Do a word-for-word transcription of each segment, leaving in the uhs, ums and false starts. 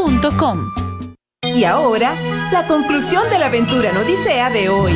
punto com. Y ahora, la conclusión de la aventura en Odisea de hoy.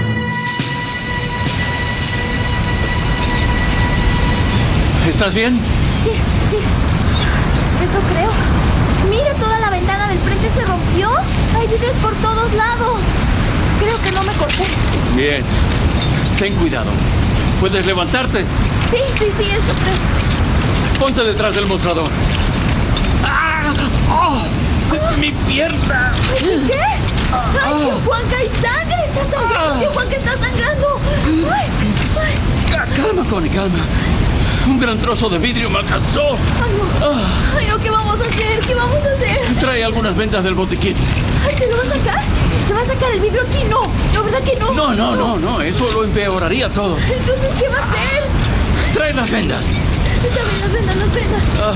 ¿Estás bien? Sí, sí. Eso creo. Mira, toda la ventana del frente se rompió. Hay vidrios por todos lados. Creo que no me corté. Bien. Ten cuidado. ¿Puedes levantarte? Sí, sí, sí, eso creo. Ponte detrás del mostrador. ¡Ah! ¡Oh! ¡Mi pierna! Ay, ¿qué? ¡Ay, tío Juanca, hay sangre! ¡Está sangrando! ¡Tío Juanca está sangrando! ¡Ay! ¡Ay! Calma, Connie, calma. Un gran trozo de vidrio me alcanzó. ¡Ay, no! ¡Ay, no! ¿Qué vamos a hacer? ¿Qué vamos a hacer? Trae algunas vendas del botiquín. ¡Ay, se lo va a sacar! ¿Se va a sacar el vidrio aquí? No, ¿no, verdad que no? No, no, no, no. Eso lo empeoraría todo. Entonces, ¿qué va a hacer? Trae las vendas. Está bien, las vendas, las vendas. Ah.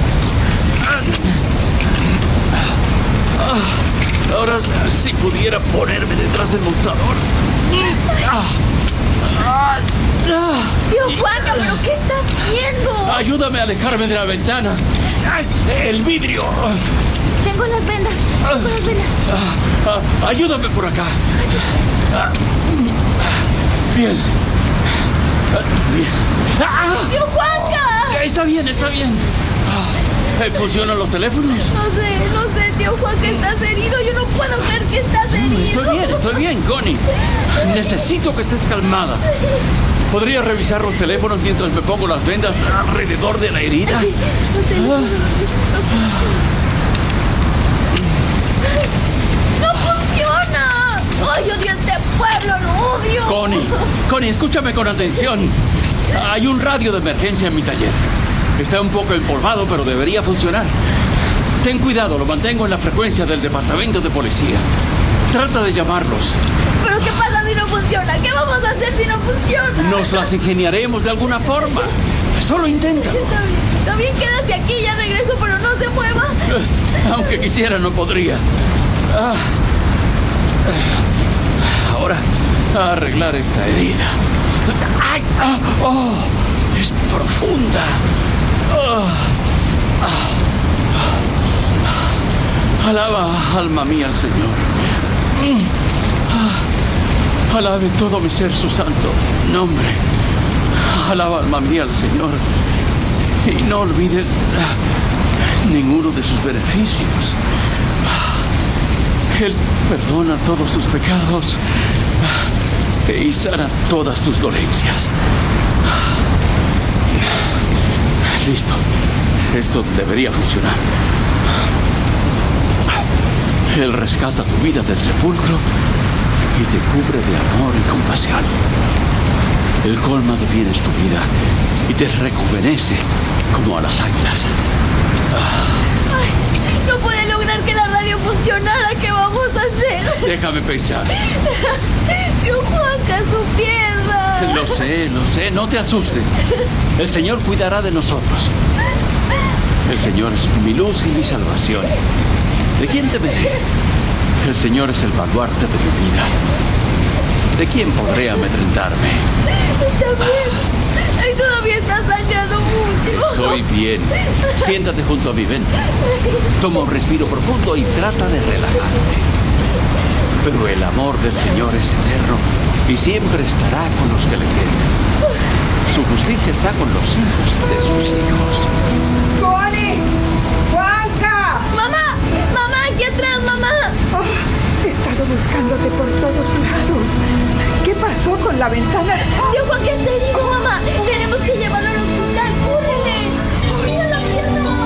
Ah. Ahora, si pudiera ponerme detrás del mostrador. Ah. Ah. Tío Juanca, ¿pero qué está haciendo? Ayúdame a alejarme de la ventana. ¡El vidrio! Tengo las vendas. Tengo las vendas. Ah, ah, ayúdame por acá. Ah, bien. Ah, bien. Ah, ¡Tío Juanca! Está bien, está bien. Ah, ¿funcionan los teléfonos? No sé, no sé, tío Juanca, estás herido. Yo no puedo ver que estás herido. Estoy bien, estoy bien, Connie. Necesito que estés calmada. ¿Podría revisar los teléfonos mientras me pongo las vendas alrededor de la herida? Sí, los teléfonos. ¡No funciona! ¡Ay, odio este pueblo! ¡Lo odio! Connie, Connie, escúchame con atención. Hay un radio de emergencia en mi taller. Está un poco empolvado, pero debería funcionar. Ten cuidado, lo mantengo en la frecuencia del departamento de policía. Trata de llamarlos. ¿Pero qué pasa si no funciona? ¿Qué vamos a hacer si no funciona? Nos las ingeniaremos de alguna forma. Solo inténtalo. Está bien, está bien, quédate aquí, ya regreso, pero no se mueva. Aunque quisiera, no podría. Ah. Ahora, a arreglar esta herida. ¡Ay! Ah, ¡Oh! Es profunda. Oh. Ah. Ah. Alaba, alma mía, al Señor. Ah. Alabe todo mi ser su santo nombre. Alaba, alma mía, al Señor. Y no olvide ah, ninguno de sus beneficios. Él perdona todos sus pecados y sana todas sus dolencias. Listo. Esto debería funcionar. Él rescata tu vida del sepulcro y te cubre de amor y compasión. Él colma de bienes tu vida y te rejuvenece como a las águilas. Ay, no puede lograr que la radio funcionara. ¿Qué vamos a hacer? Déjame pensar. Tío Juanca, su pierna. Lo sé, lo sé. No te asustes. El Señor cuidará de nosotros. El Señor es mi luz y mi salvación. ¿De quién temeré? El Señor es el baluarte de mi vida. ¿De quién podré amedrentarme? Está bien. Ay, todavía está sangrando mucho. Estoy bien. Siéntate junto a mí, ven. Toma un respiro profundo y trata de relajarte. Pero el amor del Señor es eterno y siempre estará con los que le temen. Su justicia está con los hijos de sus hijos. ¡Connie! ¡Juanca! ¡Mamá! ¡Mamá! ¡Aquí atrás, mamá! Oh, he estado buscándote por todos lados. ¿Qué pasó con la ventana? Tío Juanca está herido, mamá. Tenemos que llevarlo al hospital. ¡Cúrele! ¡Mira la pierna!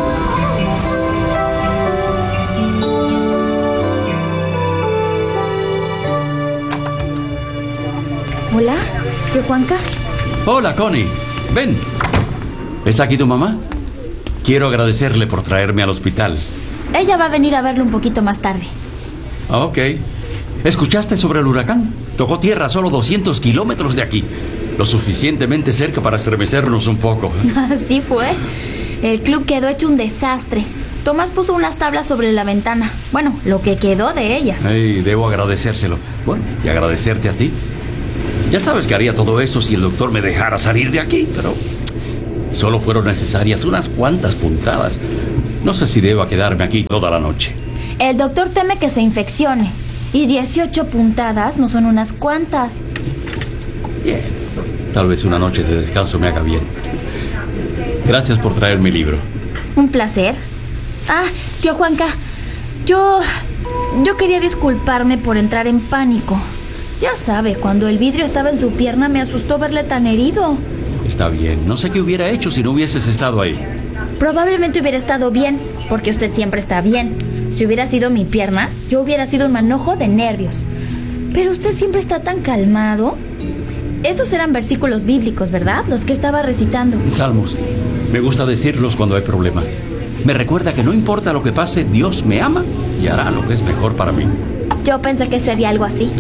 Hola, tío Juanca. Hola, Connie. Ven. ¿Está aquí tu mamá? Quiero agradecerle por traerme al hospital. Ella va a venir a verlo un poquito más tarde. Ok. ¿Escuchaste sobre el huracán? Tocó tierra a solo doscientos kilómetros de aquí. Lo suficientemente cerca para estremecernos un poco. Así fue. El club quedó hecho un desastre. Tomás puso unas tablas sobre la ventana. Bueno, lo que quedó de ellas. Hey, debo agradecérselo. Bueno, y agradecerte a ti. Ya sabes que haría todo eso si el doctor me dejara salir de aquí, pero solo fueron necesarias unas cuantas puntadas. No sé si deba quedarme aquí toda la noche. El doctor teme que se infeccione. Y dieciocho puntadas no son unas cuantas. Bien. Tal vez una noche de descanso me haga bien. Gracias por traer mi libro. Un placer. Ah, tío Juanca, yo... Yo quería disculparme por entrar en pánico. Ya sabe, cuando el vidrio estaba en su pierna me asustó verle tan herido. Está bien. No sé qué hubiera hecho si no hubieses estado ahí. Probablemente hubiera estado bien, porque usted siempre está bien. Si hubiera sido mi pierna, yo hubiera sido un manojo de nervios. Pero usted siempre está tan calmado. Esos eran versículos bíblicos, ¿verdad? Los que estaba recitando. Salmos. Me gusta decirlos cuando hay problemas. Me recuerda que no importa lo que pase, Dios me ama y hará lo que es mejor para mí. Yo pensé que sería algo así.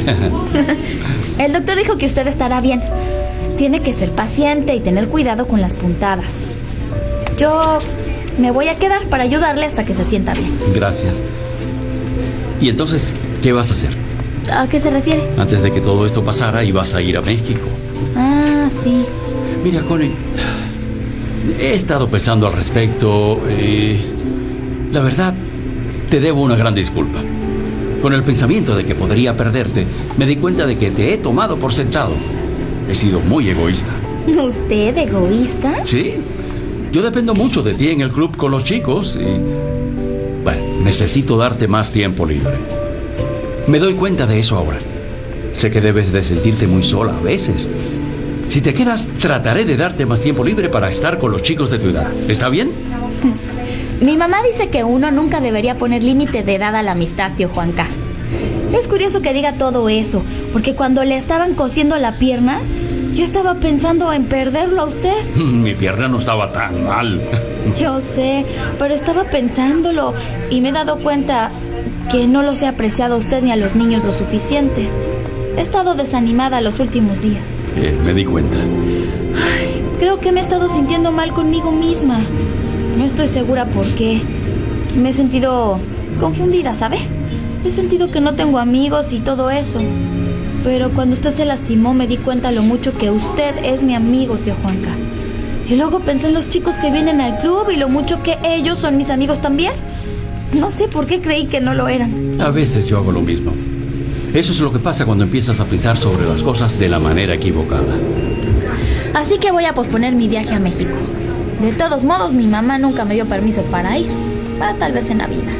El doctor dijo que usted estará bien. Tiene que ser paciente y tener cuidado con las puntadas. Yo me voy a quedar para ayudarle hasta que se sienta bien. Gracias. ¿Y entonces qué vas a hacer? ¿A qué se refiere? Antes de que todo esto pasara, ibas a ir a México. Ah, sí. Mira, Connie, he estado pensando al respecto y... la verdad, te debo una gran disculpa. Con el pensamiento de que podría perderte, me di cuenta de que te he tomado por sentado. He sido muy egoísta. ¿Usted egoísta? Sí. Yo dependo mucho de ti en el club con los chicos y... bueno, necesito darte más tiempo libre. Me doy cuenta de eso ahora. Sé que debes de sentirte muy sola a veces. Si te quedas, trataré de darte más tiempo libre para estar con los chicos de tu edad. ¿Está bien? Mi mamá dice que uno nunca debería poner límite de edad a la amistad, tío Juanca. Es curioso que diga todo eso, porque cuando le estaban cosiendo la pierna, yo estaba pensando en perderlo a usted. Mi pierna no estaba tan mal. Yo sé, pero estaba pensándolo y me he dado cuenta que no los he apreciado a usted ni a los niños lo suficiente. He estado desanimada los últimos días. Eh, me di cuenta. Ay, creo que me he estado sintiendo mal conmigo misma. No estoy segura por qué. Me he sentido confundida, ¿sabe? He sentido que no tengo amigos y todo eso. Pero cuando usted se lastimó me di cuenta lo mucho que usted es mi amigo, tío Juanca. Y luego pensé en los chicos que vienen al club y lo mucho que ellos son mis amigos también. No sé por qué creí que no lo eran. A veces yo hago lo mismo. Eso es lo que pasa cuando empiezas a pensar sobre las cosas de la manera equivocada. Así que voy a posponer mi viaje a México. De todos modos, mi mamá nunca me dio permiso para ir. Para tal vez en Navidad.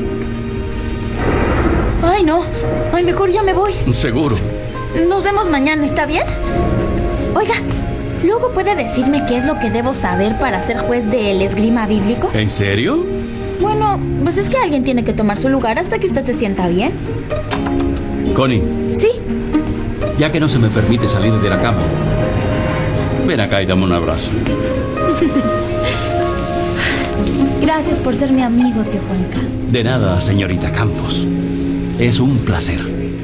Ay, no. Ay, mejor ya me voy. Seguro. Nos vemos mañana, ¿está bien? Oiga, ¿luego puede decirme qué es lo que debo saber para ser juez del esgrima bíblico? ¿En serio? Bueno, pues es que alguien tiene que tomar su lugar hasta que usted se sienta bien. Connie. ¿Sí? Ya que no se me permite salir de la cama, ven acá y dame un abrazo. Gracias por ser mi amigo, tío Juanca. De nada, señorita Campos. Es un placer.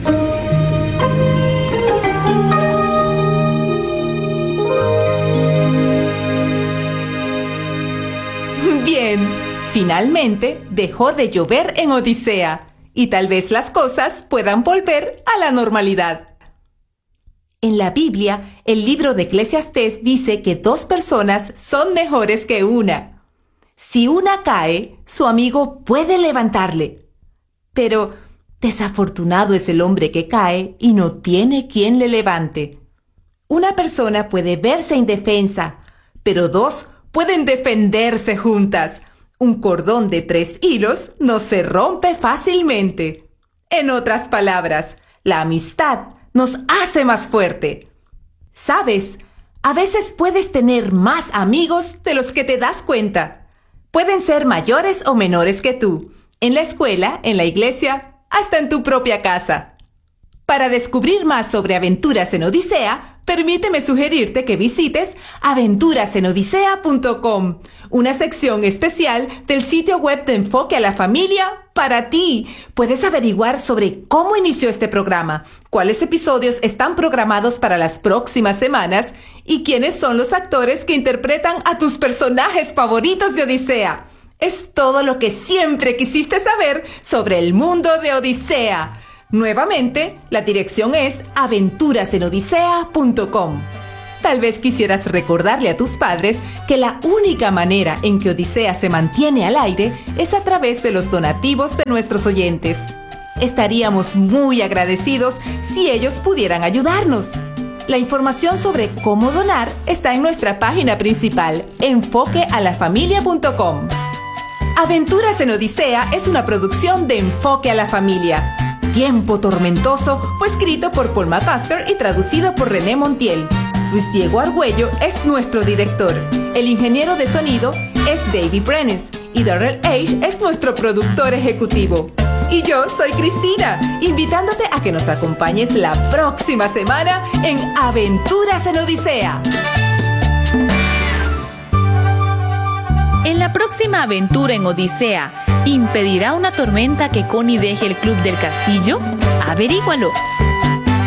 Bien, finalmente dejó de llover en Odisea y tal vez las cosas puedan volver a la normalidad. En la Biblia, el libro de Eclesiastés dice que dos personas son mejores que una. Si una cae, su amigo puede levantarle. Pero desafortunado es el hombre que cae y no tiene quien le levante. Una persona puede verse indefensa, pero dos pueden defenderse juntas. Un cordón de tres hilos no se rompe fácilmente. En otras palabras, la amistad nos hace más fuerte. ¿Sabes? A veces puedes tener más amigos de los que te das cuenta. Pueden ser mayores o menores que tú, en la escuela, en la iglesia, hasta en tu propia casa. Para descubrir más sobre Aventuras en Odisea, permíteme sugerirte que visites aventuras en odisea punto com, una sección especial del sitio web de Enfoque a la Familia para ti. Puedes averiguar sobre cómo inició este programa, cuáles episodios están programados para las próximas semanas y quiénes son los actores que interpretan a tus personajes favoritos de Odisea. Es todo lo que siempre quisiste saber sobre el mundo de Odisea. Nuevamente, la dirección es aventuras en odisea punto com. Tal vez quisieras recordarle a tus padres que la única manera en que Odisea se mantiene al aire es a través de los donativos de nuestros oyentes. Estaríamos muy agradecidos si ellos pudieran ayudarnos. La información sobre cómo donar está en nuestra página principal, enfoque a la familia punto com. Aventuras en Odisea es una producción de Enfoque a la Familia. Tiempo Tormentoso fue escrito por Paul McCusker y traducido por René Montiel. Luis Diego Argüello es nuestro director. El ingeniero de sonido es David Brenes y Darrell Age es nuestro productor ejecutivo. Y yo soy Cristina, invitándote a que nos acompañes la próxima semana en Aventuras en Odisea. En la próxima aventura en Odisea, ¿impedirá una tormenta que Connie deje el Club del Castillo? Averígualo.